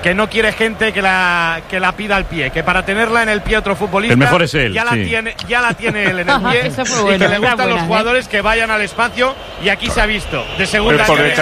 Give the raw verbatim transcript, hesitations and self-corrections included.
que no quiere gente que la, que la pida al pie, que para tenerla en el pie otro futbolista, el mejor es él, ya, la sí. tiene, ya la tiene él en el pie. Eso fue Y bueno, que le gustan enhorabuena, los ¿eh? jugadores que vayan al espacio, y aquí se ha visto de segunda. Pero por